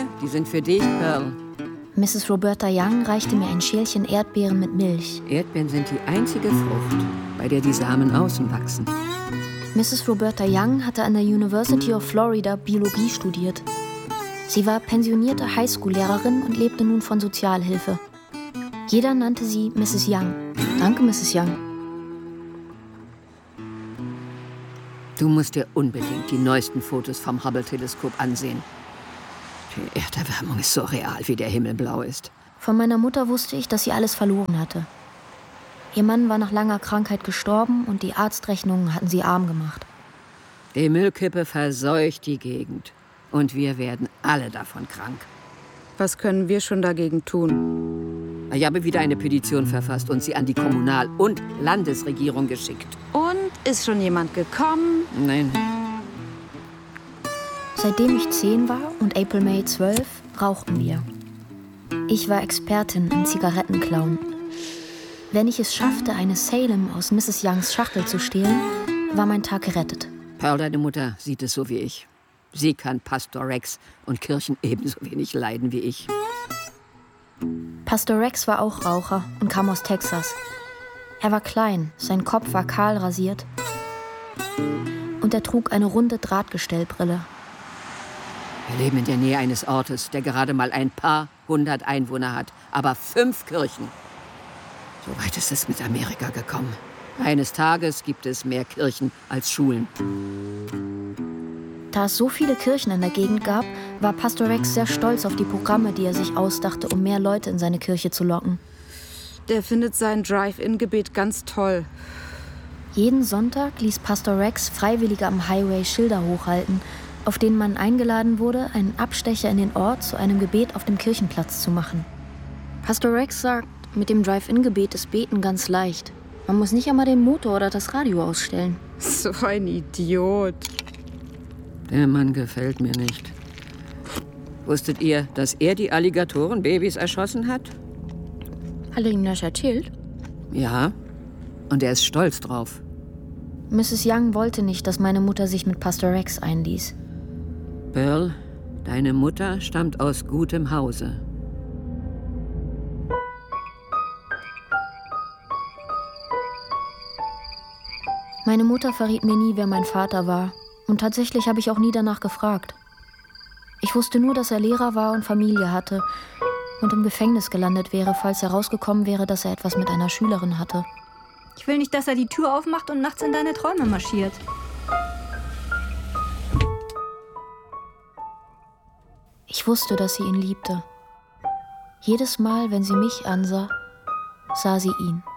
Hier, die sind für dich, Pearl. Mrs. Roberta Young reichte mir ein Schälchen Erdbeeren mit Milch. Erdbeeren sind die einzige Frucht, bei der die Samen außen wachsen. Mrs. Roberta Young hatte an der University of Florida Biologie studiert. Sie war pensionierte Highschool-Lehrerin und lebte nun von Sozialhilfe. Jeder nannte sie Mrs. Young. Danke, Mrs. Young. Du musst dir unbedingt die neuesten Fotos vom Hubble-Teleskop ansehen. Die Erderwärmung ist so real, wie der Himmel blau ist. Von meiner Mutter wusste ich, dass sie alles verloren hatte. Ihr Mann war nach langer Krankheit gestorben und die Arztrechnungen hatten sie arm gemacht. Die Müllkippe verseucht die Gegend. Und wir werden alle davon krank. Was können wir schon dagegen tun? Ich habe wieder eine Petition verfasst und sie an die Kommunal- und Landesregierung geschickt. Und ist schon jemand gekommen? Nein. Seitdem ich 10 war und April May 12, rauchten wir. Ich war Expertin im Zigarettenklauen. Wenn ich es schaffte, eine Salem aus Mrs. Youngs Schachtel zu stehlen, war mein Tag gerettet. Pearl, deine Mutter, sieht es so wie ich. Sie kann Pastor Rex und Kirchen ebenso wenig leiden wie ich. Pastor Rex war auch Raucher und kam aus Texas. Er war klein, sein Kopf war kahl rasiert und er trug eine runde Drahtgestellbrille. Wir leben in der Nähe eines Ortes, der gerade mal ein paar hundert Einwohner hat, aber 5 Kirchen. So weit ist es mit Amerika gekommen. Eines Tages gibt es mehr Kirchen als Schulen. Da es so viele Kirchen in der Gegend gab, war Pastor Rex sehr stolz auf die Programme, die er sich ausdachte, um mehr Leute in seine Kirche zu locken. Der findet sein Drive-In-Gebet ganz toll. Jeden Sonntag ließ Pastor Rex Freiwillige am Highway Schilder hochhalten, auf denen man eingeladen wurde, einen Abstecher in den Ort zu einem Gebet auf dem Kirchenplatz zu machen. Pastor Rex sagt, mit dem Drive-In-Gebet ist Beten ganz leicht. Man muss nicht einmal den Motor oder das Radio ausstellen. So ein Idiot. Der Mann gefällt mir nicht. Wusstet ihr, dass er die Alligatorenbabys erschossen hat? Hat er Ihnen das erzählt? Ja, und er ist stolz drauf. Mrs. Young wollte nicht, dass meine Mutter sich mit Pastor Rex einließ. Pearl, deine Mutter stammt aus gutem Hause. Meine Mutter verriet mir nie, wer mein Vater war. Und tatsächlich habe ich auch nie danach gefragt. Ich wusste nur, dass er Lehrer war und Familie hatte und im Gefängnis gelandet wäre, falls herausgekommen wäre, dass er etwas mit einer Schülerin hatte. Ich will nicht, dass er die Tür aufmacht und nachts in deine Träume marschiert. Ich wusste, dass sie ihn liebte. Jedes Mal, wenn sie mich ansah, sah sie ihn.